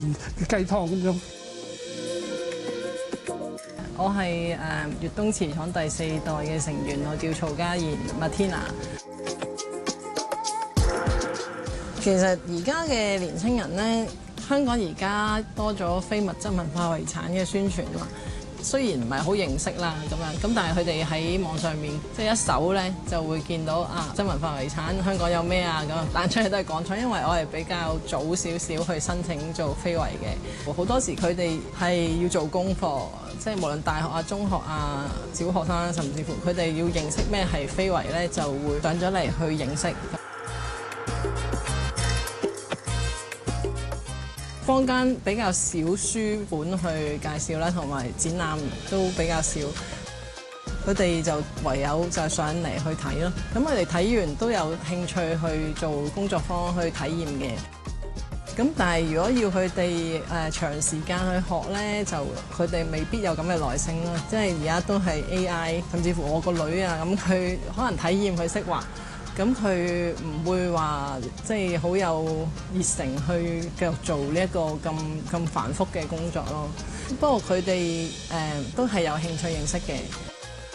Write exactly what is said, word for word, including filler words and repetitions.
雞湯咁樣。 我係誒粵東瓷廠第四代嘅成員，我叫曹嘉賢 Martina。其實而家嘅年輕人咧，香港而家多咗非物質文化遺產嘅宣傳嘛。雖然唔係好認識啦咁樣，咁但係佢哋喺網上面即係一搜咧就會見到啊，真文化遺產香港有咩啊咁，彈出嚟都係港廠，因為我係比較早少少去申請做非遺嘅，好多時佢哋係要做功課，即係無論大學啊、中學啊、小學生，甚至乎佢哋要認識咩係非遺咧，就會上咗嚟去認識。坊間比較少書本去介紹啦，同埋展覽都比較少，佢哋就唯有就上嚟去睇咯。咁佢哋睇完都有興趣去做工作坊去體驗嘅。咁但係如果要佢哋誒長時間去學咧，就佢哋未必有咁嘅耐性咯。即係而家都係 A I， 甚至乎我個女啊，咁佢可能體驗佢識畫。咁佢唔會話即係好有熱誠去繼續做呢一個咁咁繁複嘅工作咯。不過佢哋誒都係有興趣認識嘅。